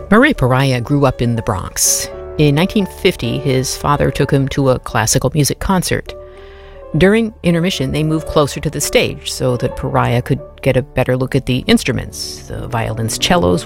Murray Pariah grew up in the Bronx. In 1950, his father took him to a classical music concert. During intermission, they moved closer to the stage so that Pariah could get a better look at the instruments. The violins, cellos